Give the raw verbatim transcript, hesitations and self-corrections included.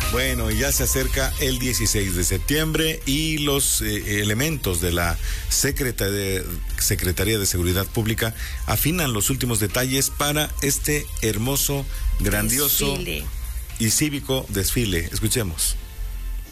Bueno, ya se acerca el dieciséis de septiembre y los eh, elementos de la Secretaría, Secretaría de Seguridad Pública afinan los últimos detalles para este hermoso, grandioso desfile y cívico desfile. Escuchemos.